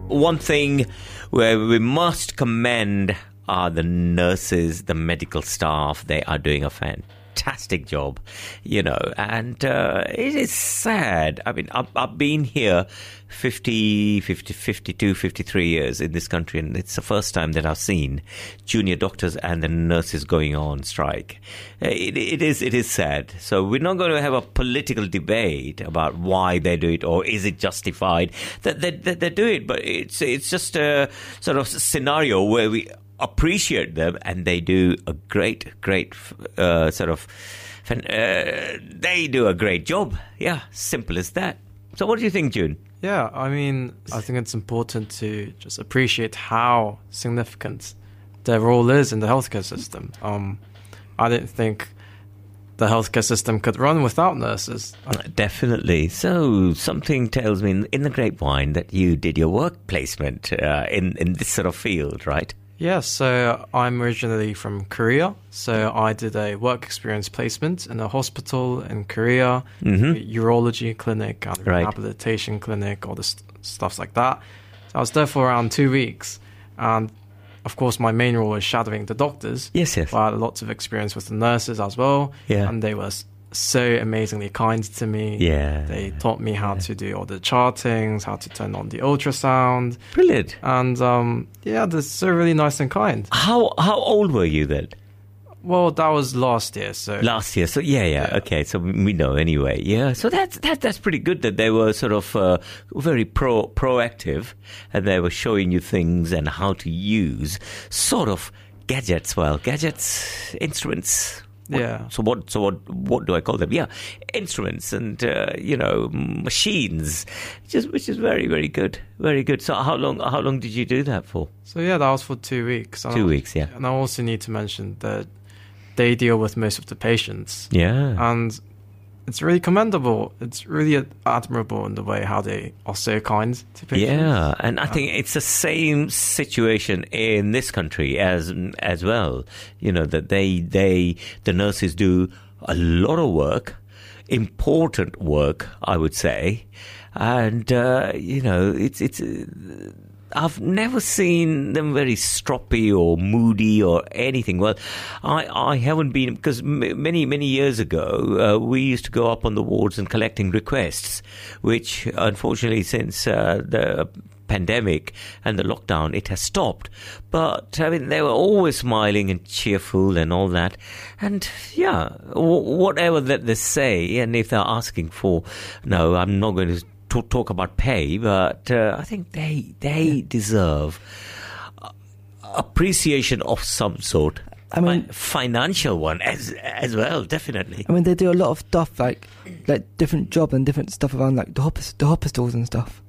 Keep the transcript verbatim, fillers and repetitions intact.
one thing where we must commend are the nurses, the medical staff. They are doing a fantastic job, you know, and uh, it is sad. I mean, I've, I've been here fifty, fifty, fifty-two, fifty-three years in this country, and it's the first time that I've seen junior doctors and the nurses going on strike. It, it is it is sad. So we're not going to have a political debate about why they do it or is it justified that they, that they do it, but it's it's just a sort of scenario where we appreciate them, and they do a great, great uh, sort of, uh, they do a great job. Yeah, simple as that. So what do you think, June? Yeah, I mean, I think it's important to just appreciate how significant their role is in the healthcare system. Um, I didn't think the healthcare system could run without nurses. Definitely. So something tells me in, in the grapevine that you did your work placement uh, in, in this sort of field, right? Yeah, so I'm originally from Korea. So I did a work experience placement in a hospital in Korea, mm-hmm. urology clinic and right. rehabilitation clinic, all the st- stuff like that. So I was there for around two weeks. And of course, my main role was shadowing the doctors. Yes, yes. But I had lots of experience with the nurses as well. Yeah. And they were so amazingly kind to me. Yeah. They taught me how yeah. to do all the chartings, how to turn on the ultrasound. Brilliant. And um, yeah, they're so really nice and kind. How how old were you then? Well, that was last year. So last year. So yeah, yeah. yeah. Okay. So we know anyway. Yeah. So that's that that's pretty good that they were sort of uh, very pro proactive, and they were showing you things and how to use sort of gadgets. Well, gadgets, instruments. What, yeah. So what? So what? What do I call them? Yeah, instruments and uh, you know machines, which is which is very very good, very good. So how long? How long did you do that for? So yeah, that was for two weeks. Two I, weeks, yeah. And I also need to mention that they deal with most of the patients. Yeah. And it's really commendable. It's really admirable in the way how they are so kind to patients. Yeah, and I think it's the same situation in this country as as well. You know, that they they the nurses do a lot of work, important work, I would say, and uh, you know, it's it's. Uh, I've never seen them very stroppy or moody or anything. Well, I, I haven't been, because m- many, many years ago, uh, we used to go up on the wards and collecting requests, which unfortunately since uh, the pandemic and the lockdown, it has stopped. But, I mean, they were always smiling and cheerful and all that. And, yeah, w- whatever that they say, and if they're asking for, no, I'm not going to to talk about pay, but uh, I think they they deserve appreciation of some sort. I mean, Fi- financial one as as well, definitely. I mean, they do a lot of stuff like like different job and different stuff around like the, hop- the hospitals and stuff.